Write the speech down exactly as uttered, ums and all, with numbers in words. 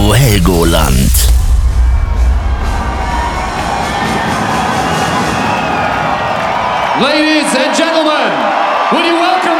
Radio Helgoland. Ladies and gentlemen, would you welcome